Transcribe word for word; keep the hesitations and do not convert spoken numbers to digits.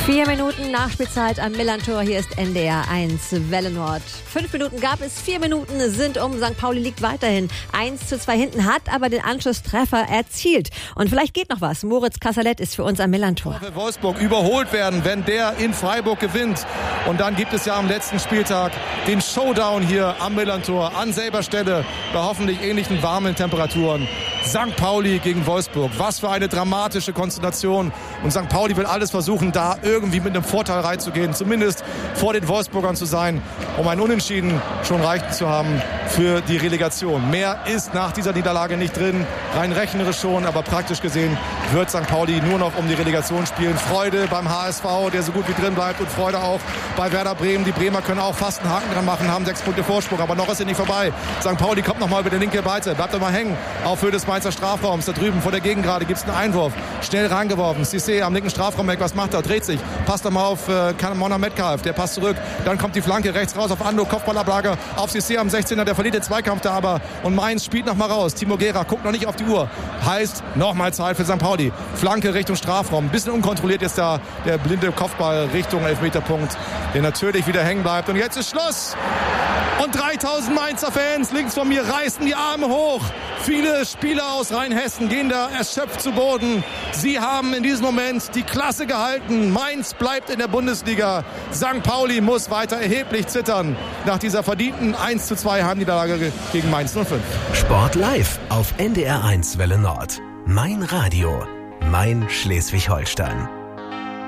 Vier Minuten Nachspielzeit am Millantor. Hier ist N D R eins Welle Nord. Fünf Minuten gab es, vier Minuten sind um. Sankt Pauli liegt weiterhin eins zu zwei hinten, hat aber den Anschlusstreffer erzielt. Und vielleicht geht noch was. Moritz Kasserlet ist für uns am Millantor. Wolfsburg überholt werden, wenn der in Freiburg gewinnt. Und dann gibt es ja am letzten Spieltag den Showdown hier am Millantor an selber Stelle bei hoffentlich ähnlichen warmen Temperaturen. Sankt Pauli gegen Wolfsburg. Was für eine dramatische Konstellation. Und Sankt Pauli will alles versuchen, da irgendwie mit einem Vorteil reinzugehen. Zumindest vor den Wolfsburgern zu sein, um ein Unentschieden schon reichen zu haben für die Relegation. Mehr ist nach dieser Niederlage nicht drin. Rein rechnerisch schon, aber praktisch gesehen wird Sankt Pauli nur noch um die Relegation spielen. Freude beim H S V, der so gut wie drin bleibt, und Freude auch bei Werder Bremen. Die Bremer können auch fast einen Haken dran machen, haben sechs Punkte Vorsprung, aber noch ist er nicht vorbei. Sankt Pauli kommt nochmal über die linke Seite, bleibt doch mal hängen auf Höhe des Mainzer Strafraums. Da drüben vor der Gegengrade gibt es einen Einwurf. Schnell reingeworfen. Cissé am linken Strafraum weg. Was macht er? Dreht sich. Passt doch mal auf äh, Mona Metcalf. Der passt zurück. Dann kommt die Flanke rechts raus auf Ando. Kopfballablage auf Cissé am sechzehner. Der verliert den Zweikampf da aber. Und Mainz spielt noch mal raus. Timo Gera guckt noch nicht auf die Uhr. Heißt, nochmal Zeit für Sankt Pauli. Flanke Richtung Strafraum. Ein bisschen unkontrolliert ist da der blinde Kopfball Richtung Elfmeterpunkt, der natürlich wieder hängen bleibt. Und jetzt ist Schluss. Und dreitausend Mainzer Fans links von mir reißen die Arme hoch. Viele Spieler aus Rheinhessen gehen da erschöpft zu Boden. Sie haben in diesem Moment die Klasse gehalten. Mainz bleibt in der Bundesliga. Sankt Pauli muss weiter erheblich zittern nach dieser verdienten eins zu zwei Heimniederlage gegen Mainz null fünf. Sport live auf N D R eins Welle Nord. Mein Radio, mein Schleswig-Holstein.